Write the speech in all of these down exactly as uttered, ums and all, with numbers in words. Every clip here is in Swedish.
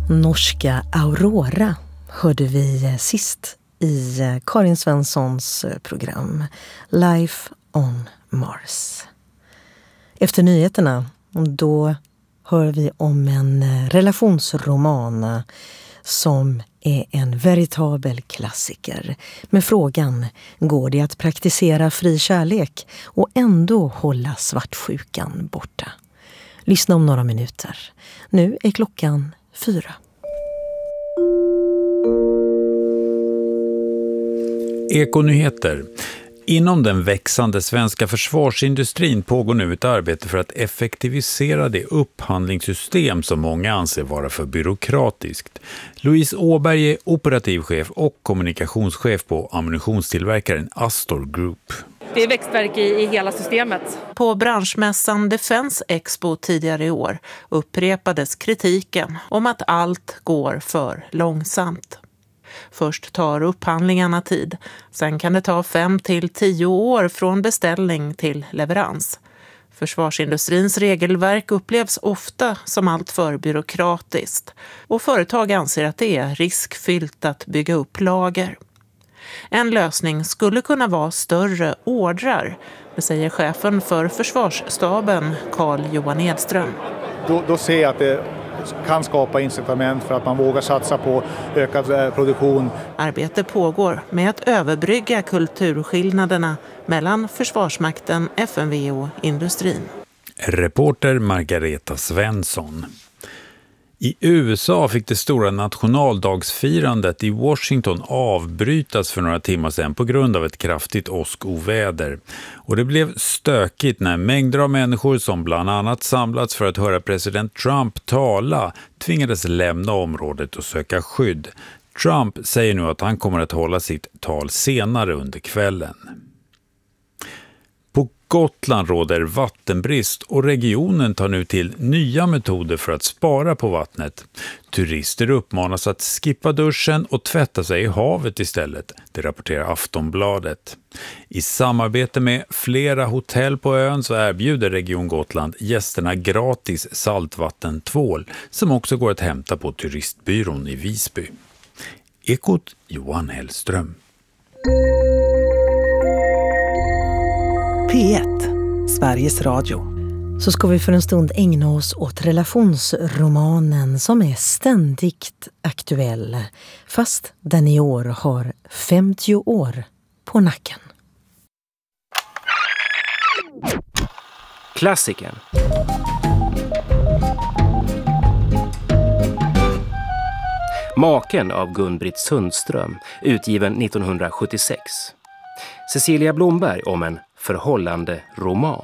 Norska Aurora hörde vi sist i Karin Svenssons program Life on Mars. Efter nyheterna då hör vi om en relationsroman som är en veritabel klassiker. Med frågan, går det att praktisera fri kärlek och ändå hålla svartsjukan borta? Lyssna om några minuter. Nu är klockan fyra. Ekonyheter. Inom den växande svenska försvarsindustrin pågår nu ett arbete för att effektivisera det upphandlingssystem som många anser vara för byråkratiskt. Louise Åberg är operativchef och kommunikationschef på ammunitionstillverkaren Astor Group. Det är växtverk i, i hela systemet. På branschmässan Defense Expo tidigare i år upprepades kritiken om att allt går för långsamt. Först tar upphandlingarna tid, sen kan det ta fem till tio år från beställning till leverans. Försvarsindustrins regelverk upplevs ofta som allt för byråkratiskt och företag anser att det är riskfyllt att bygga upp lager. En lösning skulle kunna vara större ordrar, det säger chefen för försvarsstaben Carl-Johan Edström. Då, då ser jag att det kan skapa incitament för att man vågar satsa på ökad produktion. Arbete pågår med att överbrygga kulturskillnaderna mellan Försvarsmakten, F M V och industrin. Reporter Margareta Svensson. I U S A fick det stora nationaldagsfirandet i Washington avbrytas för några timmar sedan på grund av ett kraftigt åskoväder. Och det blev stökigt när mängder av människor som bland annat samlats för att höra president Trump tala tvingades lämna området och söka skydd. Trump säger nu att han kommer att hålla sitt tal senare under kvällen. På Gotland råder vattenbrist och regionen tar nu till nya metoder för att spara på vattnet. Turister uppmanas att skippa duschen och tvätta sig i havet istället, det rapporterar Aftonbladet. I samarbete med flera hotell på ön så erbjuder Region Gotland gästerna gratis saltvattentvål som också går att hämta på turistbyrån i Visby. Ekot Johan Hellström. P ett, Sveriges Radio. Så ska vi för en stund ägna oss åt relationsromanen som är ständigt aktuell, fast den i år har femtio år på nacken. Klassikern. Maken av Gun-Britt Sundström, utgiven nittonhundrasjuttiosex. Cecilia Blomberg om en förhållande roman.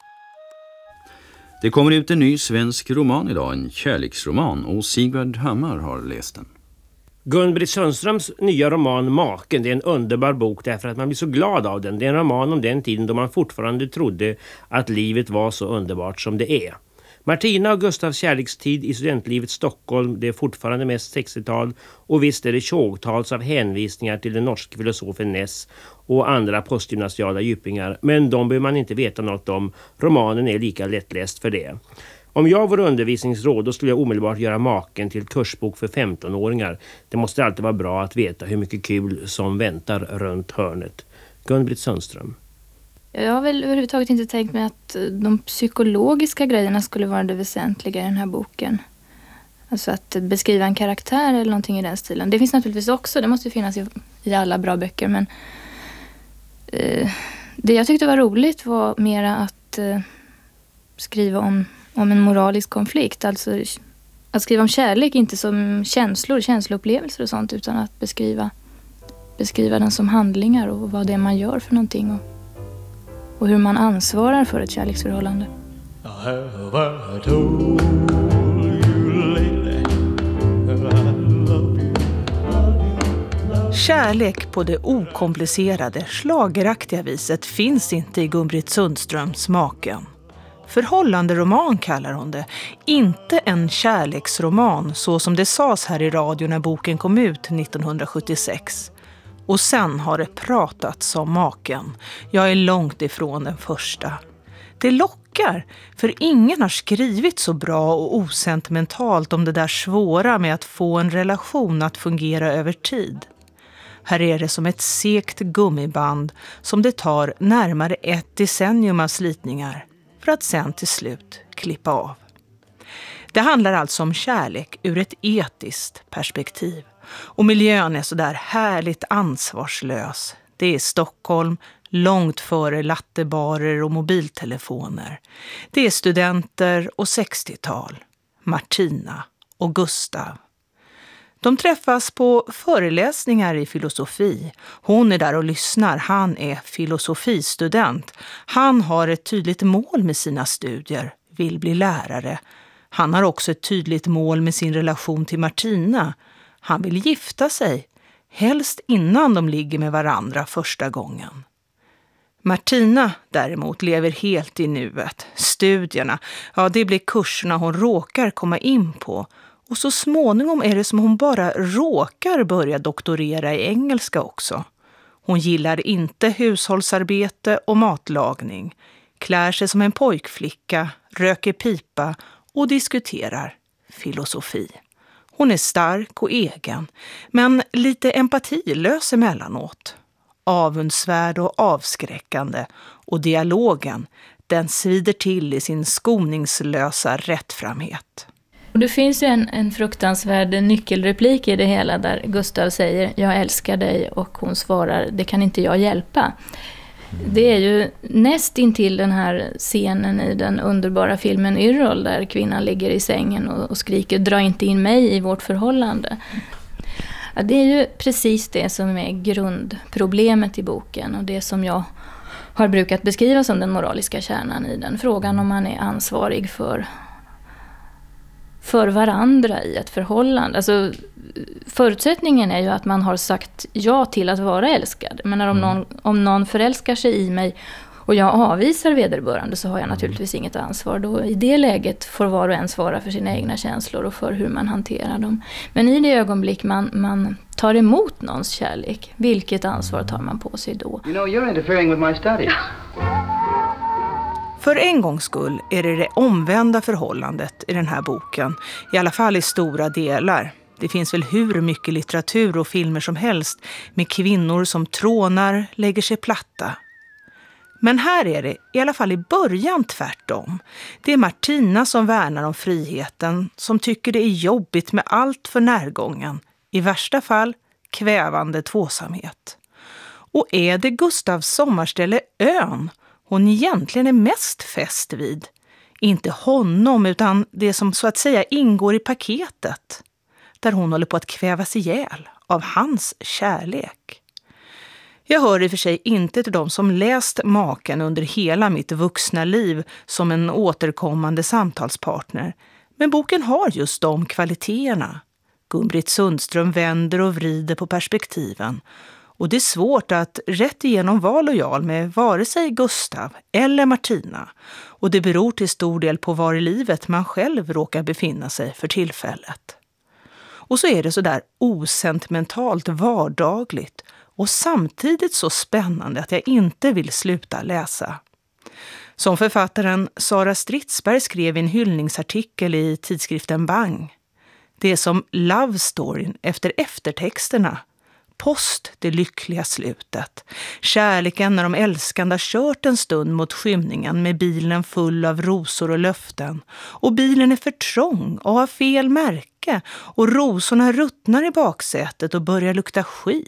Det kommer ut en ny svensk roman idag, en kärleksroman, och Sigvard Hammar har läst den. Gun-Britt Sundströms nya roman Maken, det är en underbar bok därför att man blir så glad av den. Det är en roman om den tiden då man fortfarande trodde att livet var så underbart som det är. Martina och Gustavs kärlekstid i studentlivets Stockholm, det är fortfarande mest sextiotal och visst är det tjogtals av hänvisningar till den norske filosofen Ness och andra postgymnasiala djupingar, men de behöver man inte veta något om. Romanen är lika lättläst för det. Om jag var undervisningsråd då skulle jag omedelbart göra Maken till kursbok för femtonåringar. Det måste alltid vara bra att veta hur mycket kul som väntar runt hörnet. Gun-Britt Sundström. Jag har väl överhuvudtaget inte tänkt mig att de psykologiska grejerna skulle vara det väsentliga i den här boken. Alltså att beskriva en karaktär eller någonting i den stilen. Det finns naturligtvis också, det måste finnas i, i alla bra böcker. Men eh, det jag tyckte var roligt var mera att eh, skriva om, om en moralisk konflikt. Alltså att skriva om kärlek, inte som känslor, känsloupplevelser och sånt. Utan att beskriva, beskriva den som handlingar och vad det är man gör för någonting. Och, Och hur man ansvarar för ett kärleksförhållande. Kärlek på det okomplicerade, slageraktiga viset finns inte i Gun-Britt Sundströms Maken. Förhållanderoman kallar hon det, inte en kärleksroman så som det sades här i radio när boken kom ut nittonhundrasjuttiosex. Och sen har det pratats om Maken. Jag är långt ifrån den första. Det lockar, för ingen har skrivit så bra och osentimentalt om det där svåra med att få en relation att fungera över tid. Här är det som ett segt gummiband som det tar närmare ett decennium av slitningar för att sen till slut klippa av. Det handlar alltså om kärlek ur ett etiskt perspektiv. Och miljön är så där härligt ansvarslös. Det är Stockholm, långt före lattebarer och mobiltelefoner. Det är studenter och sextiotal. Martina och Gustav. De träffas på föreläsningar i filosofi. Hon är där och lyssnar. Han är filosofistudent. Han har ett tydligt mål med sina studier. Vill bli lärare. Han har också ett tydligt mål med sin relation till Martina. Han vill gifta sig. Helst innan de ligger med varandra första gången. Martina däremot lever helt i nuet. Studierna, ja det blir kurserna hon råkar komma in på. Och så småningom är det som hon bara råkar börja doktorera i engelska också. Hon gillar inte hushållsarbete och matlagning. Klär sig som en pojkflicka, röker pipa och diskuterar filosofi. Hon är stark och egen, men lite empatilös emellanåt. Avundsvärd och avskräckande, och dialogen, den svider till i sin skoningslösa rättframhet. Och det finns ju en, en fruktansvärd nyckelreplik i det hela där Gustav säger jag älskar dig och hon svarar det kan inte jag hjälpa. Det är ju näst intill den här scenen i den underbara filmen Yrrol där kvinnan ligger i sängen och, och skriker dra inte in mig i vårt förhållande. Ja, det är ju precis det som är grundproblemet i boken och det som jag har brukat beskriva som den moraliska kärnan i den. Frågan om man är ansvarig för, för varandra i ett förhållande. Alltså, förutsättningen är ju att man har sagt ja till att vara älskad. Men om någon, om någon förälskar sig i mig och jag avvisar vederbörande så har jag naturligtvis inget ansvar. Då, i det läget får var och en svara för sina egna känslor och för hur man hanterar dem. Men i det ögonblick man, man tar emot någons kärlek, vilket ansvar tar man på sig då? You know, you're interfering with my studies. För en gångs skull är det det omvända förhållandet i den här boken. I alla fall i stora delar. Det finns väl hur mycket litteratur och filmer som helst med kvinnor som trånar, lägger sig platta. Men här är det i alla fall i början tvärtom. Det är Martina som värnar om friheten, som tycker det är jobbigt med allt för närgången. I värsta fall kvävande tvåsamhet. Och är det Gustavs sommarställe ön hon egentligen är mest fäst vid? Inte honom utan det som så att säga ingår i paketet. Där hon håller på att kvävas ihjäl av hans kärlek. Jag hör i och för sig inte till de som läst maken under hela mitt vuxna liv som en återkommande samtalspartner. Men boken har just de kvaliteterna. Gun-Britt Sundström vänder och vrider på perspektiven. Och det är svårt att rätt igenom vara lojal med vare sig Gustav eller Martina. Och det beror till stor del på var i livet man själv råkar befinna sig för tillfället. Och så är det så där osentimentalt vardagligt och samtidigt så spännande att jag inte vill sluta läsa. Som författaren Sara Stridsberg skrev i en hyllningsartikel i tidskriften Bang. Det är som love storyn efter eftertexterna. Post det lyckliga slutet. Kärleken när de älskande har kört en stund mot skymningen med bilen full av rosor och löften. Och bilen är för trång och har fel märke. Och rosorna ruttnar i baksätet och börjar lukta skit.